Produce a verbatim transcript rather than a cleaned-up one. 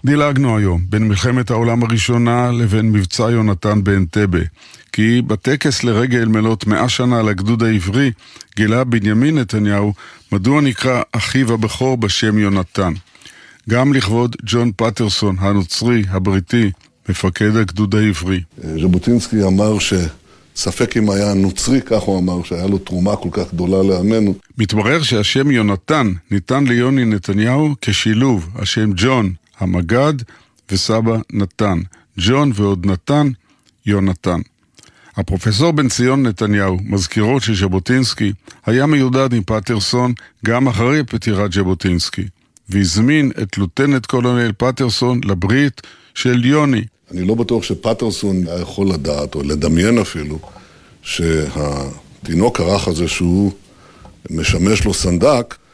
דילגנו היום בין מלחמת העולם הראשונה לבין מבצע יונתן באנטבה, כי בטקס לרגל מלות מאה שנה לגדוד העברי גילה בנימין נתניהו מדוע נקרא אחיו הבכור בשם יונתן. גם לכבוד ג'ון פטרסון הנוצרי הבריטי, מפקד הגדוד העברי. ז'בוטינסקי אמר שספק אם היה נוצרי, כך הוא אמר, שהיה לו תרומה כל כך גדולה לעמנו. מתברר שהשם יונתן ניתן ליוני נתניהו כשילוב השם ג'ון המגד וסבא נתן. ג'ון ועוד נתן, יונתן. הפרופסור בן ציון נתניהו, מזכירו של ז'בוטינסקי, היה מיודד עם פטרסון גם אחרי פטירת ז'בוטינסקי, והזמין את לוטננט קולונל פטרסון לברית של יוני. אני לא בטוח שפטרסון היה יכול לדעת, או לדמיין אפילו, שהתינוק הרך הזה שהוא משמש לו סנדק,